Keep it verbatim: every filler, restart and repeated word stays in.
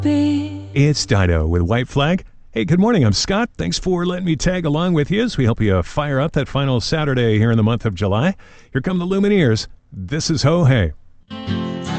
It's Dido with White Flag. Hey, good morning. I'm Scott. Thanks for letting me tag along with you as we help you fire up that final Saturday here in the month of July. Here come the Lumineers. This is Ho Hey.